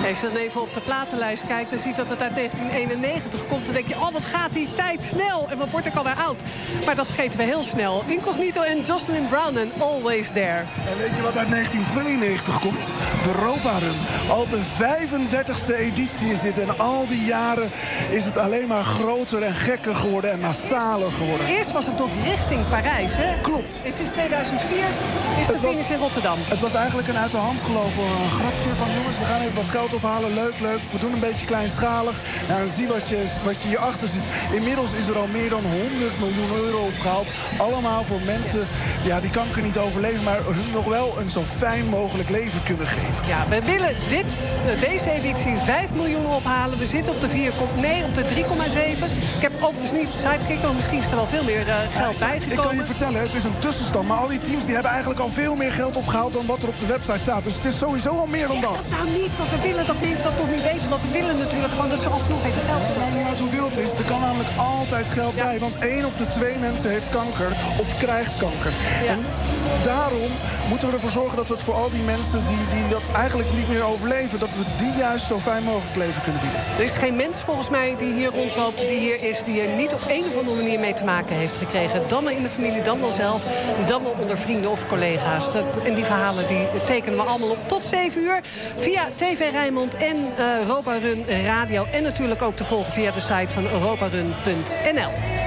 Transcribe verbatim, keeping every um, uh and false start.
Als je dan even op de platenlijst kijkt... dan ziet dat het uit negentien eenennegentig komt. Dan denk je, oh, wat gaat die tijd snel. En wat word ik alweer oud. Maar dat vergeten we heel snel. Incognito en Jocelyn Brown en Always There. En weet je wat uit negentien tweeënnegentig komt? De Europa Run. Al de vijfendertigste editie is dit. En al die jaren is het alleen maar groter en gekker geworden en massaler geworden. Eerst was het nog richting Parijs, hè? Klopt. En sinds tweeduizend vier is de finish in Rotterdam. Het was eigenlijk een uit de hand gelopen uh, grapje van... jongens, we gaan even wat geld ophalen. Leuk, leuk. We doen een beetje kleinschalig. Nou, en zie wat je, wat je hierachter ziet. Inmiddels is er al meer dan honderd miljoen euro opgehaald. Allemaal voor mensen ja, die kanker niet overleven... maar hun nog wel een zo fijn mogelijk leven kunnen geven. Ja, we willen dit, deze editie vijf miljoen ophalen. We zitten op de vier komma negen, op de drie komma zeven. Ik heb overigens niet de site gekeken, maar misschien is er wel veel meer uh, geld ja, bijgekomen. Ik kan je vertellen, het is een tussenstand. Maar al die teams die hebben eigenlijk al veel meer geld opgehaald... dan wat er op de website staat. Dus het is sowieso al meer dan zeg dat. dat nou niet, want we willen dat mensen dat nog niet weten. Want we willen natuurlijk gewoon dat ze alsnog even geld Het maakt stoppen. niet uit hoeveel het is. Er kan namelijk altijd geld Ja. bij. Want één op de twee mensen heeft kanker of krijgt kanker. Ja. En daarom moeten we ervoor zorgen dat we het voor al die mensen... die, die dat eigenlijk niet meer overleven... dat we die juist zo fijn mogelijk leven kunnen bieden. Er is geen mens volgens mij die hier rondloopt, die hier is... die er niet op een of andere manier mee te maken heeft gekregen. Dan wel in de familie, dan wel zelf, dan wel onder vrienden of collega's. Dat, en die verhalen die tekenen we allemaal op tot zeven uur. Via T V Rijnmond en uh, Europa Run Radio. En natuurlijk ook te volgen via de site van europarun punt n l.